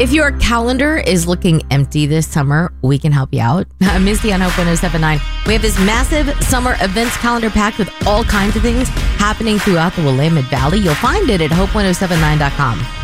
If your calendar is looking empty this summer, we can help you out. Misty on Hope 107.9. We have this massive summer events calendar packed with all kinds of things happening throughout the Willamette Valley. You'll find it at hope1079.com.